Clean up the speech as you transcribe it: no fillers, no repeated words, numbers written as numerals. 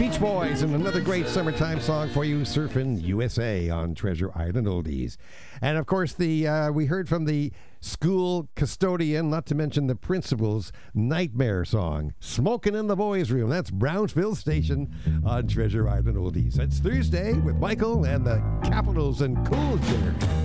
Beach Boys and another great summertime song for you, Surfin' USA on Treasure Island Oldies. And of course, we heard from the school custodian, not to mention the principal's nightmare song, Smoking in the Boys' Room. That's Brownsville Station on Treasure Island Oldies. It's Thursday with Michael and the Capitals and Cool Jerk.